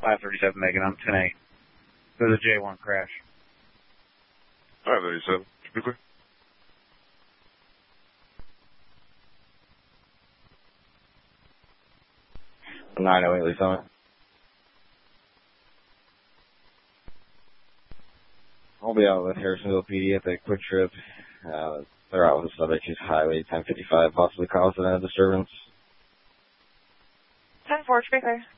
537 Megan, I'm 10-8. There's a J1 crash. 537, be quick. I'm 908, Lee Summit. I'll be out with Harrisonville PD at the Quick Trip. They're out with a subject who's highway 1055, possibly causing a disturbance. 10-4, be clear.